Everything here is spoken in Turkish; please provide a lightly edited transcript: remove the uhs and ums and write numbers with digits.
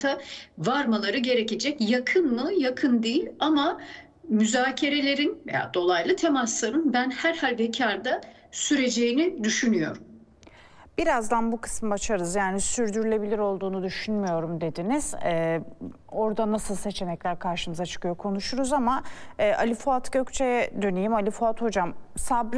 varmaları gerekecek. Yakın mı? Yakın değil ama müzakerelerin veya dolaylı temasların ben her halükarda süreceğini düşünüyorum. Birazdan bu kısmı açarız. Yani sürdürülebilir olduğunu düşünmüyorum dediniz. Orada nasıl seçenekler karşımıza çıkıyor konuşuruz ama Ali Fuat Gökçe'ye döneyim. Ali Fuat Hocam, sabrı